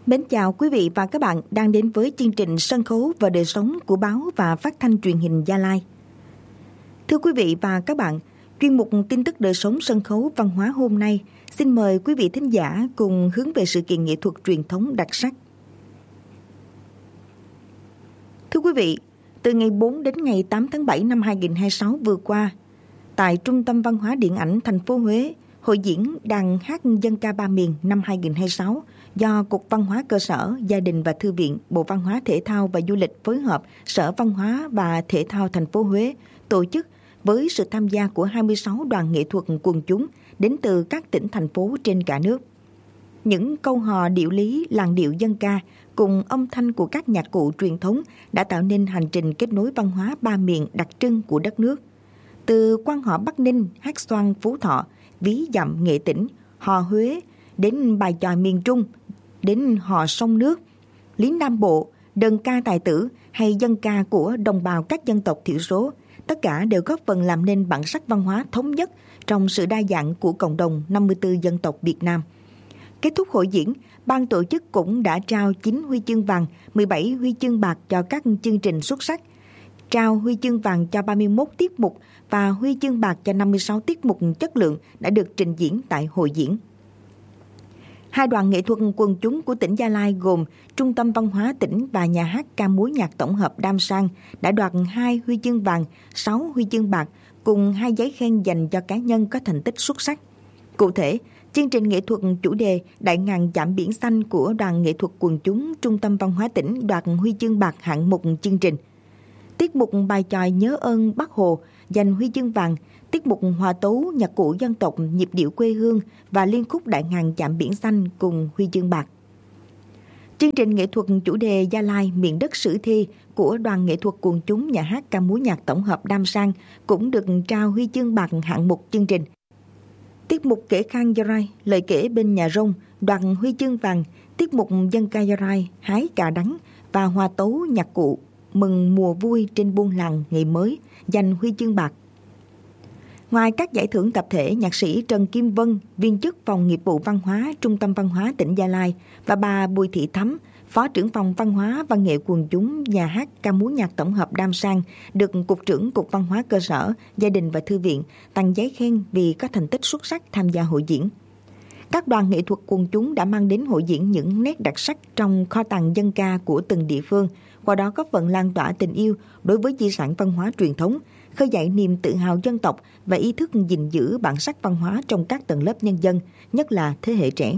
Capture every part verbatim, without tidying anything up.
Mến chào quý vị và các bạn đang đến với chương trình Sân khấu và đời sống của báo và phát thanh truyền hình Gia Lai. Thưa quý vị và các bạn, chuyên mục tin tức đời sống sân khấu văn hóa hôm nay xin mời quý vị thính giả cùng hướng về sự kiện nghệ thuật truyền thống đặc sắc. Thưa quý vị, từ ngày bốn đến ngày tám tháng bảy năm hai nghìn không trăm hai mươi sáu vừa qua, tại Trung tâm Văn hóa Điện ảnh thành phố Huế, hội diễn Đàn hát dân ca ba miền năm hai nghìn không trăm hai mươi sáu do Cục Văn hóa Cơ sở, Gia đình và Thư viện, Bộ Văn hóa Thể thao và Du lịch phối hợp Sở Văn hóa và Thể thao thành phố Huế tổ chức với sự tham gia của hai mươi sáu đoàn nghệ thuật quần chúng đến từ các tỉnh thành phố trên cả nước. Những câu hò điệu lý, làn điệu dân ca cùng âm thanh của các nhạc cụ truyền thống đã tạo nên hành trình kết nối văn hóa ba miền đặc trưng của đất nước. Từ quan họ Bắc Ninh, hát xoan Phú Thọ, ví dặm Nghệ Tĩnh, hò Huế, đến bài chòi miền Trung, đến hò sông nước, lý Nam Bộ, đơn ca tài tử hay dân ca của đồng bào các dân tộc thiểu số, tất cả đều góp phần làm nên bản sắc văn hóa thống nhất trong sự đa dạng của cộng đồng năm mươi tư dân tộc Việt Nam. Kết thúc hội diễn, ban tổ chức cũng đã trao chín huy chương vàng, mười bảy huy chương bạc cho các chương trình xuất sắc, trao huy chương vàng cho ba mươi mốt tiết mục và huy chương bạc cho năm mươi sáu tiết mục chất lượng đã được trình diễn tại hội diễn. Hai đoàn nghệ thuật quần chúng của tỉnh Gia Lai gồm Trung tâm Văn hóa tỉnh và Nhà hát ca múa nhạc tổng hợp Đam Sang đã đoạt hai huy chương vàng, sáu huy chương bạc cùng hai giấy khen dành cho cá nhân có thành tích xuất sắc. Cụ thể, chương trình nghệ thuật chủ đề Đại ngàn dặm biển xanh của đoàn nghệ thuật quần chúng Trung tâm Văn hóa tỉnh đoạt huy chương bạc hạng mục chương trình. Tiết mục bài chòi Nhớ ơn Bác Hồ giành huy chương vàng, tiết mục hòa tấu nhạc cụ dân tộc Nhịp điệu quê hương và liên khúc Đại ngàn dặm biển xanh cùng huy chương bạc. Chương trình nghệ thuật chủ đề Gia Lai miền đất sử thi của đoàn nghệ thuật quần chúng Nhà hát ca múa nhạc tổng hợp Đam Sang cũng được trao huy chương bạc hạng mục chương trình. Tiết mục kể khang Gia Rai, lời kể bên nhà rông đoạt huy chương vàng, tiết mục dân ca Gia Rai, hái cà đắng và hòa tấu nhạc cụ Mừng mùa vui trên buôn làng ngày mới giành huy chương bạc. Ngoài các giải thưởng tập thể, nhạc sĩ Trần Kim Vân, viên chức phòng nghiệp vụ văn hóa Trung tâm Văn hóa tỉnh Gia Lai và bà Bùi Thị Thắm, phó trưởng phòng văn hóa văn nghệ quần chúng Nhà hát ca múa nhạc tổng hợp Đam Sang được Cục trưởng Cục Văn hóa Cơ sở, Gia đình và Thư viện tặng giấy khen vì có thành tích xuất sắc tham gia hội diễn. Các đoàn nghệ thuật quần chúng đã mang đến hội diễn những nét đặc sắc trong kho tàng dân ca của từng địa phương, qua đó góp phần lan tỏa tình yêu đối với di sản văn hóa truyền thống, khơi dậy niềm tự hào dân tộc và ý thức gìn giữ bản sắc văn hóa trong các tầng lớp nhân dân, nhất là thế hệ trẻ.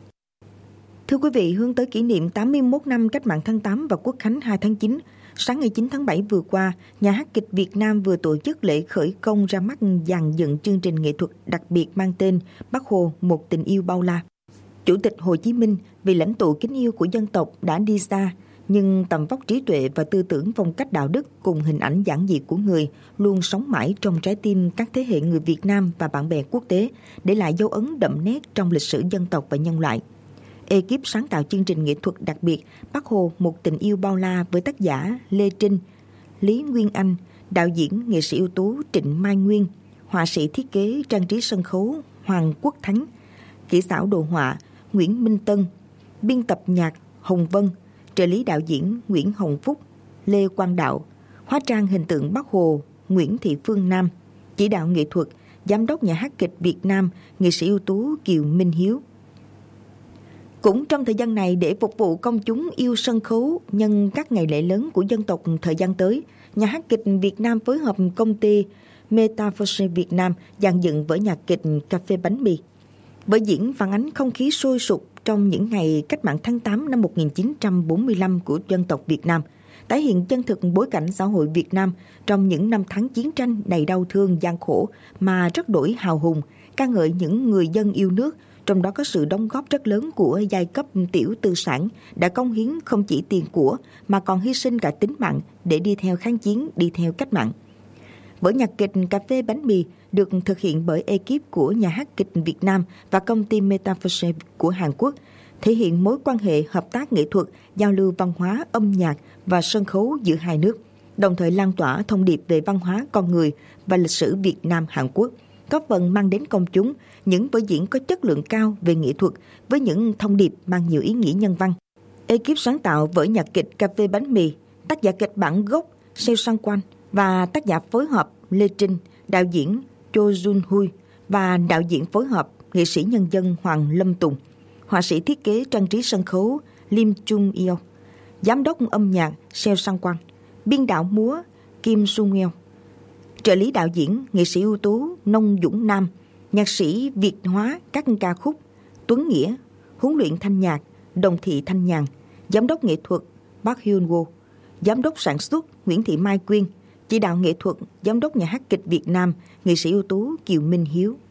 Thưa quý vị, hướng tới kỷ niệm tám mươi mốt năm Cách mạng tháng tám và Quốc khánh hai tháng chín, sáng ngày chín tháng bảy vừa qua, Nhà hát kịch Việt Nam vừa tổ chức lễ khởi công ra mắt dàn dựng chương trình nghệ thuật đặc biệt mang tên Bác Hồ một tình yêu bao la. Chủ tịch Hồ Chí Minh, vị lãnh tụ kính yêu của dân tộc đã đi xa, nhưng tầm vóc trí tuệ và tư tưởng phong cách đạo đức cùng hình ảnh giản dị của người luôn sống mãi trong trái tim các thế hệ người Việt Nam và bạn bè quốc tế, để lại dấu ấn đậm nét trong lịch sử dân tộc và nhân loại. Ekip sáng tạo chương trình nghệ thuật đặc biệt Bác Hồ một tình yêu bao la với tác giả Lê Trinh, Lý Nguyên Anh, đạo diễn nghệ sĩ ưu tú Trịnh Mai Nguyên, họa sĩ thiết kế trang trí sân khấu Hoàng Quốc Thắng, kỹ xảo đồ họa Nguyễn Minh Tân, biên tập nhạc Hồng Vân, trợ lý đạo diễn Nguyễn Hồng Phúc, Lê Quang Đạo, hóa trang hình tượng Bác Hồ Nguyễn Thị Phương Nam, chỉ đạo nghệ thuật Giám đốc Nhà hát kịch Việt Nam, nghệ sĩ ưu tú Kiều Minh Hiếu. Cũng trong thời gian này, để phục vụ công chúng yêu sân khấu nhân các ngày lễ lớn của dân tộc thời gian tới, Nhà hát kịch Việt Nam phối hợp công ty Metaforce Việt Nam dàn dựng vở nhạc kịch Cà phê bánh mì. Vở diễn phản ánh không khí sôi sục trong những ngày Cách mạng tháng tám năm một nghìn chín trăm bốn mươi lăm của dân tộc Việt Nam, tái hiện chân thực bối cảnh xã hội Việt Nam trong những năm tháng chiến tranh đầy đau thương gian khổ mà rất đổi hào hùng, ca ngợi những người dân yêu nước, trong đó có sự đóng góp rất lớn của giai cấp tiểu tư sản đã cống hiến không chỉ tiền của mà còn hy sinh cả tính mạng để đi theo kháng chiến, đi theo cách mạng. Vở nhạc kịch Cà phê bánh mì được thực hiện bởi ekip của Nhà hát kịch Việt Nam và công ty Metaforce của Hàn Quốc, thể hiện mối quan hệ hợp tác nghệ thuật, giao lưu văn hóa, âm nhạc và sân khấu giữa hai nước, đồng thời lan tỏa thông điệp về văn hóa con người và lịch sử Việt Nam-Hàn Quốc, góp phần mang đến công chúng những vở diễn có chất lượng cao về nghệ thuật với những thông điệp mang nhiều ý nghĩa nhân văn. Ekip sáng tạo vở nhạc kịch Cà phê bánh mì, tác giả kịch bản gốc Seo Sang-kwon và tác giả phối hợp Lê Trinh, đạo diễn Cho Jun Hui và đạo diễn phối hợp nghệ sĩ nhân dân Hoàng Lâm Tùng, họa sĩ thiết kế trang trí sân khấu Lim Chung Eo, giám đốc âm nhạc Seo Sang-kwon, biên đạo múa Kim Sung Eo, trợ lý đạo diễn nghệ sĩ ưu tú Nông Dũng Nam, nhạc sĩ Việt hóa các ca khúc Tuấn Nghĩa, huấn luyện thanh nhạc Đồng Thị Thanh Nhàn, giám đốc nghệ thuật Park Hyun Woo, giám đốc sản xuất Nguyễn Thị Mai Quyên, chỉ đạo nghệ thuật giám đốc nhà hát kịch Việt Nam nghệ sĩ ưu tú Kiều Minh Hiếu.